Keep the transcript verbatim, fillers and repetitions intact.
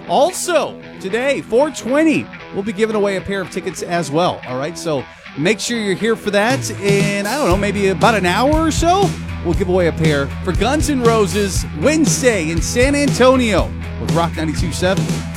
Also, today, four twenty, we'll be giving away a pair of tickets as well. All right, so make sure you're here for that. In, I don't know, maybe about an hour or so, we'll give away a pair for Guns N' Roses Wednesday in San Antonio with Rock ninety-two point seven.